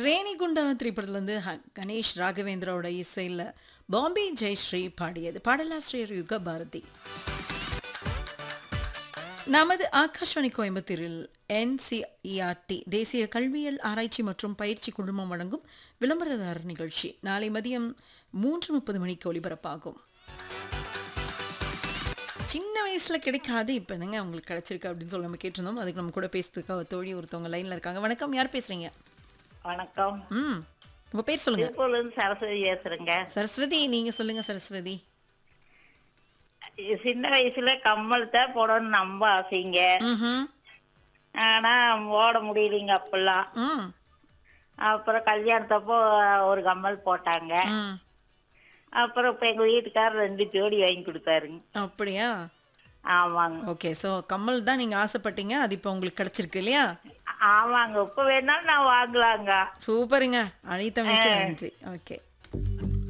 ரேணிகுண்டா திரைப்படத்திலிருந்து கணேஷ் ராகவேந்திராவோட இசையில் பாம்பே ஜெயஸ்ரீ பாடியது. பாடலாசிரியர் யுக பாரதி. நமது ஆகாஷ்வாணி கோயம்புத்தூரில் NCERT தேசிய கல்வியியல் ஆராய்ச்சி மற்றும் பயிற்சி குழுமம் வழங்கும் விளம்பரதாரர் நிகழ்ச்சி நாளை மதியம் 3:30 மணிக்கு ஒலிபரப்பாகும். சின்ன வயசுல கிடைக்காது இப்ப என்னங்க உங்களுக்கு கிடைச்சிருக்கு அப்படின்னு சொல்லி நம்ம கேட்டிருந்தோம். அதுக்கு நம்ம கூட பேசுறதுக்காக தோழி ஒருத்தவங்க லைன்ல இருக்காங்க. வணக்கம், யார் பேசுறீங்க? வணக்கம். உங்க பேர் சொல்லுங்க. திருப்பூர்லேருந்து சரஸ்வதி பேசுறேங்க. சரஸ்வதி, நீங்க சொல்லுங்க சரஸ்வதி. சின்ன வயசுல கம்மல் தான் போடணும்னு ரொம்ப ஆசைங்க. ம்ஹும். ஆனா போட முடியலைங்க அப்பெல்லாம். ம். அப்புறம் கல்யாணத்தப்போ ஒரு கம்மல் போட்டாங்க. ம். அப்புறம் இப்ப எங்க வீட்டுக்காரர் 2 ஜோடி வாங்கி கொடுத்தாருங்க. அப்படியா? ஆமாங்க. ஓகே, ஸோ கம்மல் தான் நீங்க ஆசைப்பட்டீங்க, அது இப்போ உங்களுக்கு கிடைச்சிருக்கு இல்லையா? ஆமாங்க, இப்ப வேணாலும் நான் வாங்கலாங்க. சூப்பருங்க, அழைத்தமைக்கு நன்றி. ஓகே.